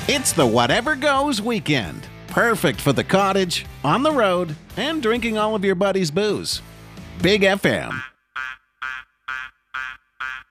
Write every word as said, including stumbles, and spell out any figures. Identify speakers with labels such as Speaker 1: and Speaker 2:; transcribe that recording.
Speaker 1: It's the Whatever Goes weekend. Perfect for the cottage, on the road, and drinking all of your buddies' booze. Big F M.